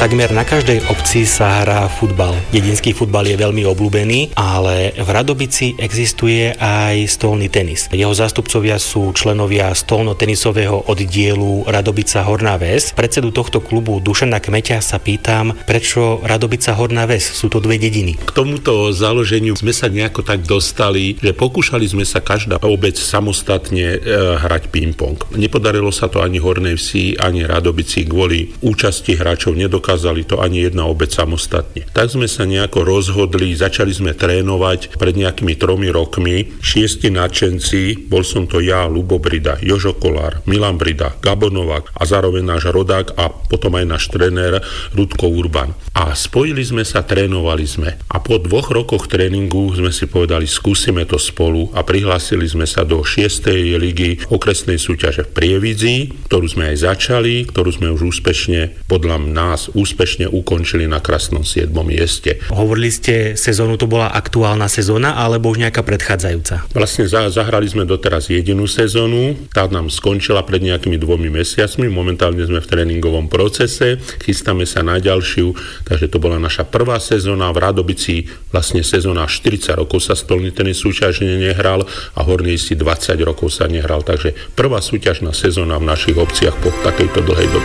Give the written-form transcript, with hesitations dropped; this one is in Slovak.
Takmer na každej obci sa hrá futbal. Dedinský futbal je veľmi obľúbený, ale v Radobici existuje aj stolný tenis. Jeho zástupcovia sú členovia stolno-tenisového oddielu Radobica Horná Ves. Predsedu tohto klubu Dušana Kmeťa sa pýtam, prečo Radobica Horná Ves? Sú to dve dediny. K tomuto založeniu sme sa nejako tak dostali, že pokúšali sme sa každá obec samostatne hrať ping-pong. Nepodarilo sa to ani Hornej Vsi, ani Radobici kvôli účasti hráčov, nedokázali to ani jedna obec samostatne. Tak sme sa nejako rozhodli, začali sme trénovať pred nejakými 3 rokmi. 6 nadšenci, bol som to ja, Ľubo Brida, Jožo Kolár, Milan Brida, Gabo Novák a zároveň náš rodák a potom aj náš tréner Rudko Urban. A spojili sme sa, trénovali sme. A po 2 rokoch tréningu sme si povedali, skúsime to spolu a prihlásili sme sa do 6. ligy okresnej súťaže v Prievidzi, ktorú sme aj začali, ktorú sme už úspešne, podľa nás úspešne ukončili na krásnom 7. mieste. Hovorili ste, sezónu to bola aktuálna sezóna, alebo už nejaká predchádzajúca? Vlastne zahrali sme doteraz jedinú sezónu, tá nám skončila pred nejakými 2 mesiacmi, momentálne sme v tréningovom procese, chystáme sa na ďalšiu, takže to bola naša prvá sezóna. V Radobici vlastne sezóna 40 rokov sa stolný tenis súťažne nehral a Hornej Vsi 20 rokov sa nehral, takže prvá súťažná sezóna v našich obciach po takejto dlhej dobe.